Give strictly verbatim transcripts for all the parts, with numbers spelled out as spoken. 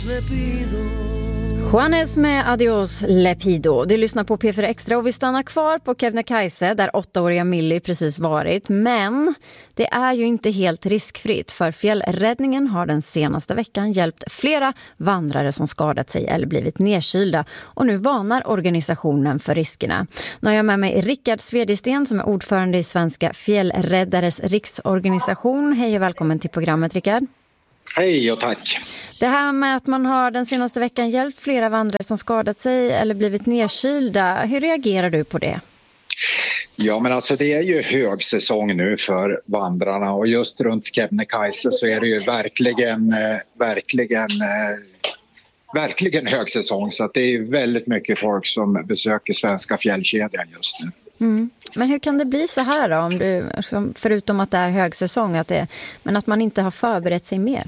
Juanes med Adios Lepido. Du lyssnar på P fyra Extra och vi stannar kvar på Kebnekaise där åttaåriga Millie precis varit. Men det är ju inte helt riskfritt för fjällräddningen har den senaste veckan hjälpt flera vandrare som skadat sig eller blivit nedkylda. Och nu varnar organisationen för riskerna. Nu har jag med mig Rickard Svedisten som är ordförande i Svenska fjällräddares riksorganisation. Hej och välkommen till programmet, Rickard. Hej och tack. Det här med att man har den senaste veckan hjälpt flera vandrare som skadat sig eller blivit nedkylda. Hur reagerar du på det? Ja, men alltså det är ju högsäsong nu för vandrarna och just runt Kebnekaise så är det ju verkligen, eh, verkligen, eh, verkligen högsäsong. Så att det är ju väldigt mycket folk som besöker svenska fjällkedjan just nu. Mm. Men hur kan det bli så här då, om du, förutom att det är högsäsong, att det, men att man inte har förberett sig mer?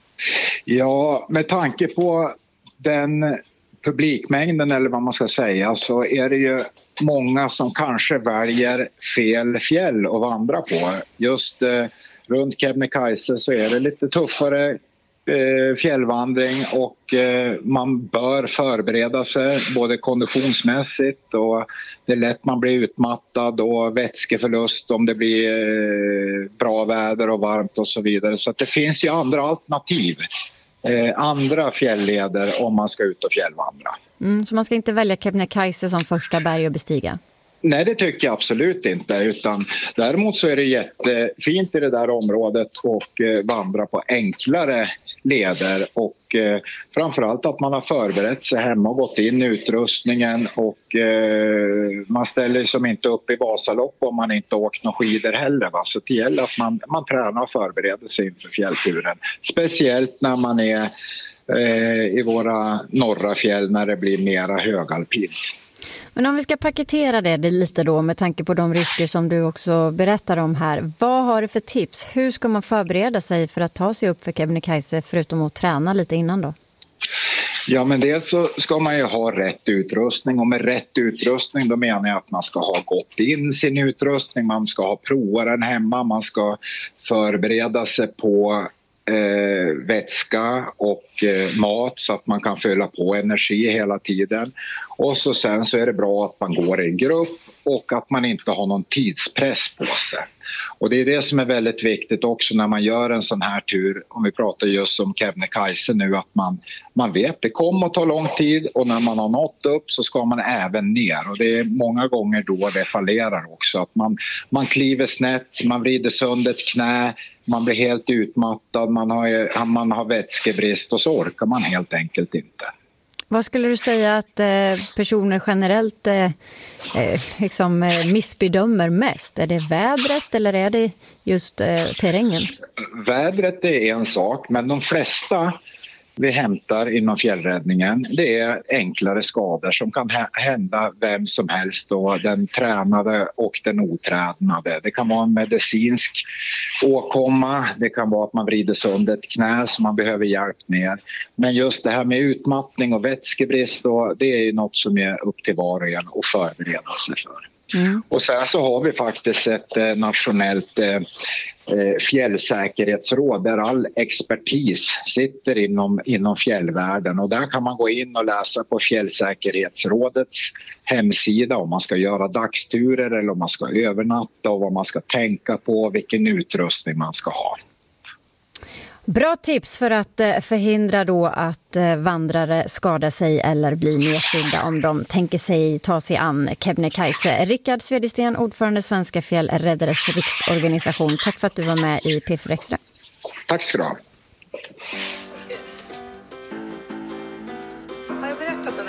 Ja, med tanke på den publikmängden eller vad man ska säga så är det ju många som kanske väljer fel fjäll att vandra på. Just eh, runt Kebnekaise så är det lite tuffare eh, fjällvandring och eh, man bör förbereda sig både konditionsmässigt och det är lätt man blir utmattad och vätskeförlust om det blir eh, bra väder och varmt och så vidare. Så att det finns ju andra alternativ. Eh, andra fjällleder om man ska ut och fjällvandra. Mm, så man ska inte välja Kebnekaise som första berg att bestiga? Nej, det tycker jag absolut inte. Utan däremot så är det jättefint i det där området och eh, vandra på enklare leder och eh, framförallt att man har förberett sig hemma och gått in i utrustningen och eh, man ställer som inte upp i Vasalopp om man inte åkt några skidor heller. Va? Så det gäller att man, man tränar och förbereder sig inför fjällturen. Speciellt när man är eh, i våra norra fjäll när det blir mera högalpint. Men om vi ska paketera det, det lite då med tanke på de risker som du också berättar om här. Vad har du för tips? Hur ska man förbereda sig för att ta sig upp för Kebnekaise förutom att träna lite innan då? Ja, men dels så ska man ju ha rätt utrustning och med rätt utrustning då menar jag att man ska ha gått in sin utrustning, man ska ha provat den hemma, man ska förbereda sig på Eh, vätska och eh, mat så att man kan fylla på energi hela tiden. Och så sen så är det bra att man går i en grupp och att man inte har någon tidspress på sig. Och det är det som är väldigt viktigt också när man gör en sån här tur, om vi pratar just om Kebnekaise nu, att man, man vet att det kommer att ta lång tid och när man har nått upp så ska man även ner. Och det är många gånger då det fallerar också. Att man, man kliver snett, man vrider sönder ett knä, man blir helt utmattad, man har, man har vätskebrist och så orkar man helt enkelt inte. Vad skulle du säga att eh, personer generellt eh, eh, liksom, eh, missbedömer mest? Är det vädret eller är det just eh, terrängen? Vädret är en sak, men de flesta vi hämtar inom fjällräddningen det är enklare skador som kan hända vem som helst då, den tränade och den otränade. Det kan vara en medicinsk åkomma, det kan vara att man vrider sönder ett knä så man behöver hjälp ner. Men just det här med utmattning och vätskebrist då, det är ju något som är upp till var och en att förbereda sig för. Mm. Och sen så har vi faktiskt ett eh, nationellt eh, fjällsäkerhetsråd där all expertis sitter inom, inom fjällvärlden och där kan man gå in och läsa på fjällsäkerhetsrådets hemsida om man ska göra dagsturer eller om man ska övernatta och vad man ska tänka på, vilken utrustning man ska ha. Bra tips för att förhindra då att vandrare skadar sig eller blir nedkylda om de tänker sig ta sig an Kebnekaise. Rickard Svedisten, ordförande Svenska fjällräddares riksorganisation. Tack för att du var med i P fyra Extra. Tack ska du ha.